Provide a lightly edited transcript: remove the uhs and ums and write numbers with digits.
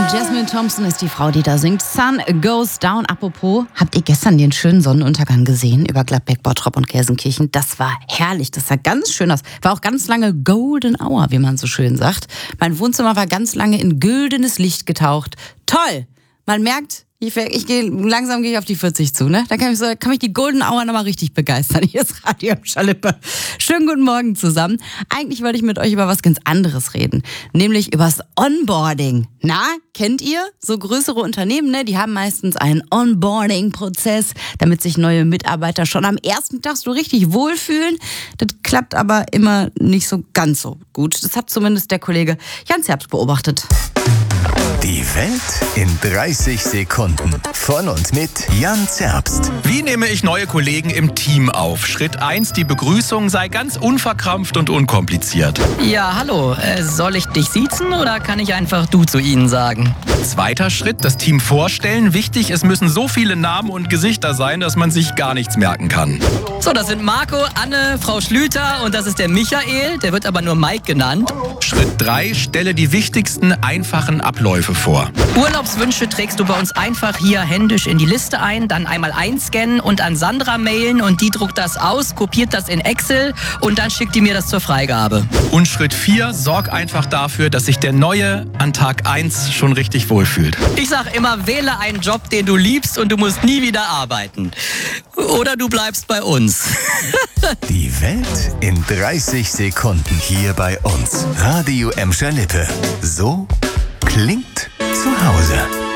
Jasmine Thompson ist die Frau, die da singt. Sun Goes Down. Apropos, habt ihr gestern den schönen Sonnenuntergang gesehen über Gladbeck, Bottrop und Gelsenkirchen? Das war herrlich, das sah ganz schön aus. War auch ganz lange Golden Hour, wie man so schön sagt. Mein Wohnzimmer war ganz lange in güldenes Licht getaucht. Toll! Man merkt, langsam gehe ich auf die 40 zu, ne? Da kann mich die Golden Hour nochmal richtig begeistern. Hier ist Radio Schalippe. Schönen guten Morgen zusammen. Eigentlich wollte ich mit euch über was ganz anderes reden. Nämlich übers Onboarding. Na, kennt ihr? So größere Unternehmen, ne? Die haben meistens einen Onboarding-Prozess, damit sich neue Mitarbeiter schon am ersten Tag so richtig wohlfühlen. Das klappt aber immer nicht so ganz so gut. Das hat zumindest der Kollege Jan Zerbst beobachtet. Die Welt in 30 Sekunden. Von und mit Jan Zerbst. Wie nehme ich neue Kollegen im Team auf? Schritt 1, die Begrüßung sei ganz unverkrampft und unkompliziert. Ja, hallo. Soll ich dich siezen oder kann ich einfach du zu ihnen sagen? Zweiter Schritt, das Team vorstellen. Wichtig, es müssen so viele Namen und Gesichter sein, dass man sich gar nichts merken kann. So, das sind Marco, Anne, Frau Schlüter und das ist der Michael. Der wird aber nur Mike genannt. Schritt 3, stelle die wichtigsten, einfachen Abläufe vor. Urlaubswünsche trägst du bei uns einfach hier händisch in die Liste ein, dann einmal einscannen und an Sandra mailen und die druckt das aus, kopiert das in Excel und dann schickt die mir das zur Freigabe. Und Schritt 4, sorg einfach dafür, dass sich der Neue an Tag 1 schon richtig wohlfühlt. Ich sag immer, wähle einen Job, den du liebst und du musst nie wieder arbeiten. Oder du bleibst bei uns. Die Welt in 30 Sekunden hier bei uns. Radio Schalippe. So klingt zu Hause.